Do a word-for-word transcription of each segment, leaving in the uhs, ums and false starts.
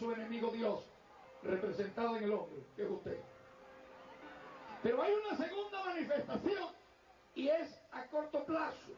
su enemigo Dios, representado en el hombre, que es usted. Pero hay una segunda manifestación, y es a corto plazo.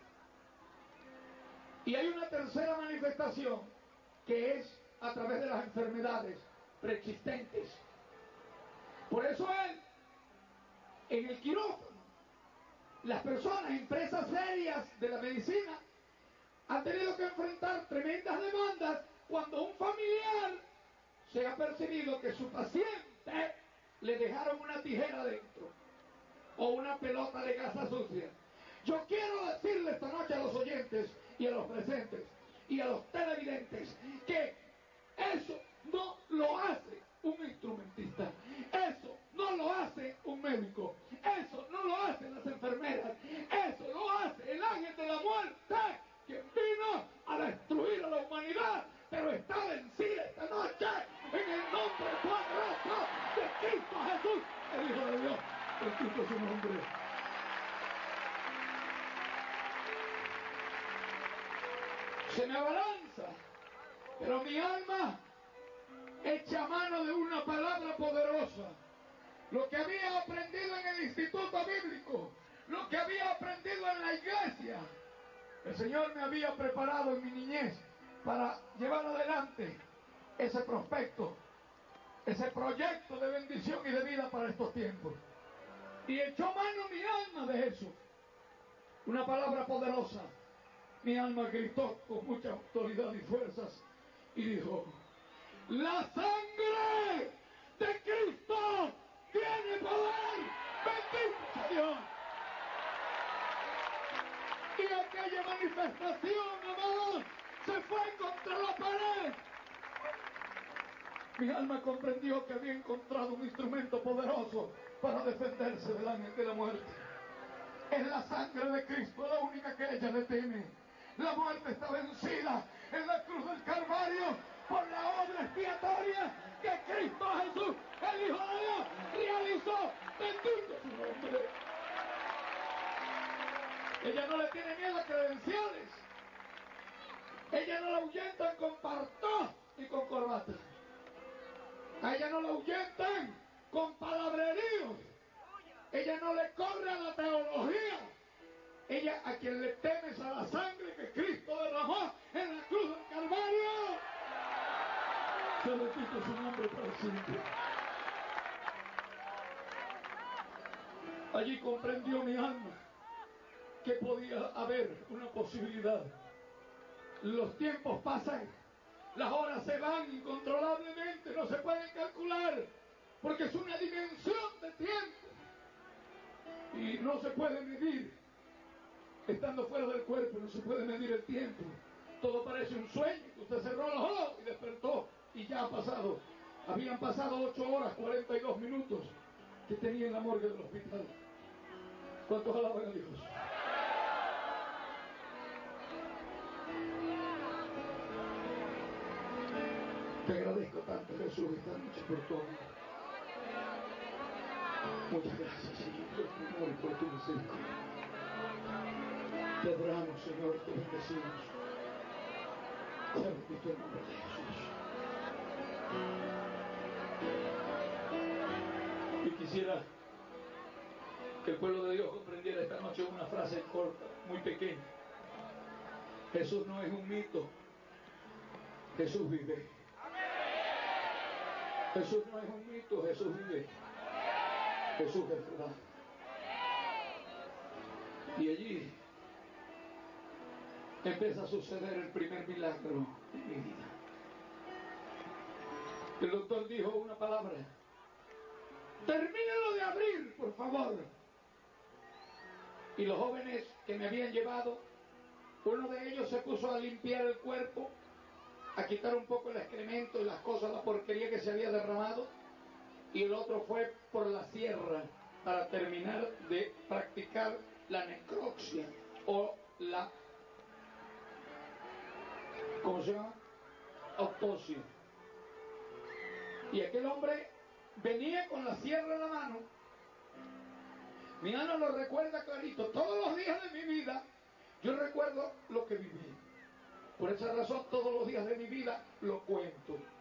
Y hay una tercera manifestación, que es a través de las enfermedades preexistentes. Por eso él, en el quirófano, las personas, empresas serias de la medicina, han tenido que enfrentar tremendas demandas cuando un familiar se ha percibido que su paciente le dejaron una tijera dentro o una pelota de gasa sucia. Yo quiero decirle esta noche a los oyentes y a los presentes y a los televidentes que eso no lo hace un instrumentista, eso no lo hace un médico, eso no lo hacen las enfermeras, eso lo hace el ángel de la muerte, quien vino a destruir a la humanidad, pero está vencida esta noche en el nombre poderoso de Cristo Jesús, el Hijo de Dios. Bendito es su nombre. Se me abalanza, pero mi alma echa mano de una palabra poderosa. Lo que había aprendido en el instituto bíblico, lo que había aprendido en la iglesia, el Señor me había preparado en mi niñez para llevar adelante ese prospecto, ese proyecto de bendición y de vida para estos tiempos. Y echó mano mi alma de eso. Una palabra poderosa. Mi alma gritó con mucha autoridad y fuerzas y dijo: la sangre de Cristo tiene poder. Bendito sea Dios. Y aquella manifestación, amados, se fue contra la pared. Mi alma comprendió que había encontrado un instrumento poderoso para defenderse del ángel de la muerte. Es la sangre de Cristo la única que ella le teme. La muerte está vencida en la cruz del Calvario por la obra expiatoria que Cristo Jesús, el Hijo de Dios, realizó. Bendito su nombre. Ella no le tiene miedo a credenciales. Ella no la ahuyentan con partó y con corbata. A ella no la ahuyentan con palabreríos. Ella no le corre a la teología. Ella a quien le teme es a la sangre que Cristo derramó en la cruz del Calvario. Se repite su nombre para siempre. Allí comprendió mi alma que podía haber una posibilidad. Los tiempos pasan, las horas se van incontrolablemente, no se pueden calcular, porque es una dimensión de tiempo y no se puede medir. Estando fuera del cuerpo no se puede medir el tiempo. Todo parece un sueño. Usted cerró los ojos y despertó y ya ha pasado. Habían pasado ocho horas cuarenta y dos minutos que tenía en la morgue del hospital. ¿Cuántos alaban a Dios? Te agradezco tanto, Jesús, esta noche por todo. Muchas gracias, Señor, por tu amor y por tu misericordia. Te adoramos, Señor, te bendecimos. Sea bendito el nombre de Jesús. Y quisiera que el pueblo de Dios comprendiera esta noche una frase corta, muy pequeña. Jesús no es un mito. Jesús vive. Jesús no es un mito, Jesús vive. Jesús es verdad. Y allí empieza a suceder el primer milagro en mi vida. El doctor dijo una palabra: termínalo de abrir, por favor. Y los jóvenes que me habían llevado, uno de ellos se puso a limpiar el cuerpo, a quitar un poco el excremento y las cosas, la porquería que se había derramado, y el otro fue por la sierra para terminar de practicar la necropsia o la, ¿cómo se llama? Autopsia. Y aquel hombre venía con la sierra en la mano. Mi alma lo recuerda clarito. Todos los días de mi vida yo recuerdo lo que viví. Por esa razón todos los días de mi vida lo cuento.